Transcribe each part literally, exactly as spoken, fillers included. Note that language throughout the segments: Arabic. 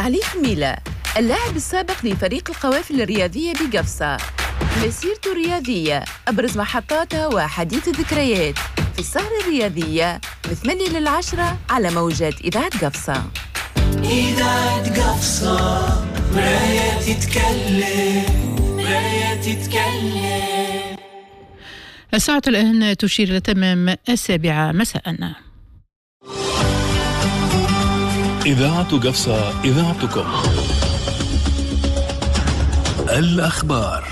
علي خميلة، اللاعب السابق لفريق القوافل الرياضية بقفصة. مسيرته الرياضية، أبرز محطاتها وحديث الذكريات في السهرة الرياضية من ثمانية للعشرة على موجات إذاعة قفصة. إذاعة قفصة، مراية تتكلم، مراية تتكلم. الساعة الآن تشير إلى تمام السابعة مساءً. إذاعة قفصة، إذاعتكم. الأخبار.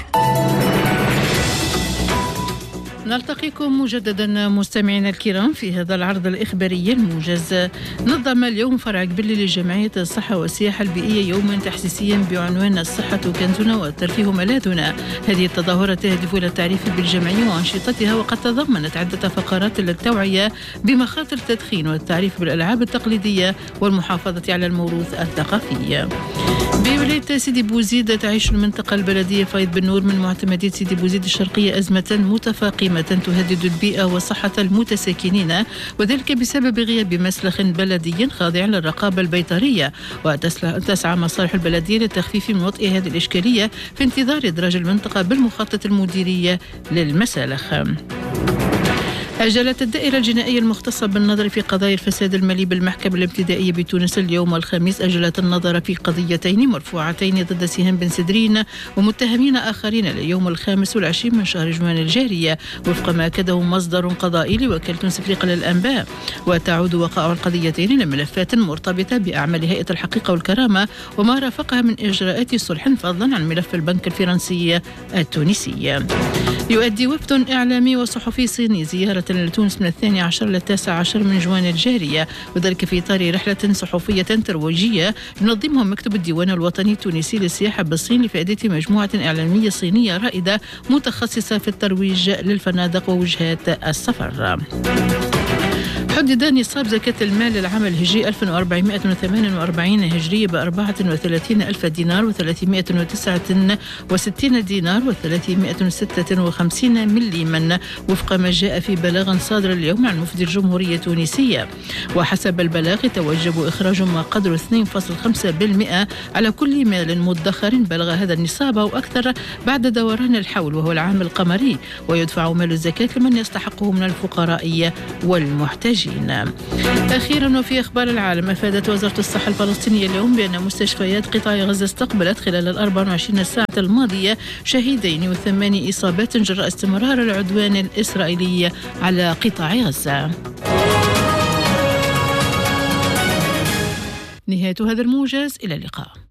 نلتقيكم مجددا مستمعينا الكرام في هذا العرض الإخباري الموجز. نظم اليوم فرع قبلي لجمعية الصحة والسياحة البيئية يوما تحسيسيا بعنوان الصحة كنزنا والترفيه ملاذنا. هذه التظاهرة تهدف إلى التعريف بالجمعية وأنشطتها، وقد تضمنت عدة فقرات للتوعية بمخاطر التدخين والتعريف بالألعاب التقليدية والمحافظة على الموروث الثقافي. بولاية سيدي بوزيد تعيش المنطقة البلدية فايض بن نور من معتمدية سيدي بوزيد الشرقية أزمة متفاقمة تهدد البيئة وصحة المتساكنين، وذلك بسبب غياب مسلخ بلدي خاضع للرقابة البيطرية. وتسعى مصالح البلدية للتخفيف من وطئ هذه الإشكالية في انتظار إدراج المنطقة بالمخطط المديرية للمسالخ. أجلت الدائرة الجنائية المختصة بالنظر في قضايا الفساد المالي بالمحكمة الابتدائية بتونس اليوم الخميس أجلت النظر في قضيتين مرفوعتين ضد سهام بن سدرين ومتهمين آخرين لليوم الخامس والعشرين من شهر جوان الجارية، وفق ما أكده مصدر قضائي لوكالة سفريقة للأنباء. وتعود وقائع القضيتين لملفات مرتبطة بأعمال هيئة الحقيقة والكرامة وما رافقها من إجراءات صلح، فضلا عن ملف البنك الفرنسي التونسي. يؤدي وفد إعلامي وصحفي صيني زيارة لتونس من الثاني عشر للتاسع عشر من جوان الجارية، وذلك في إطار رحلة صحفية ترويجية ينظمها مكتب الديوان الوطني التونسي للسياحة بالصين لفائدة مجموعة إعلامية صينية رائدة متخصصة في الترويج للفنادق ووجهات السفر. حدد نصاب زكاة المال للعام الهجري ألف وأربعمائة وثمانية وأربعين هجرية بأربعة وثلاثين ألف دينار وثلاثمائة وتسعة وستين دينار وثلاثمائة وستة وخمسين مليما، وفق ما جاء في بلاغ صادر اليوم عن مفتي الجمهورية التونسية. وحسب البلاغ يتوجب إخراج ما قدر اثنين فاصلة خمسة بالمئة على كل مال مدخر بلغ هذا النصاب أو أكثر بعد دوران الحول وهو العام القمري، ويدفع مال الزكاة لمن يستحقه من الفقراء والمحتاجين. أخيرا وفي أخبار العالم، أفادت وزارة الصحة الفلسطينية اليوم بأن مستشفيات قطاع غزة استقبلت خلال الأربع وعشرين ساعة الماضية شهيدين وثماني إصابات جراء استمرار العدوان الإسرائيلي على قطاع غزة. نهاية هذا الموجز، إلى اللقاء.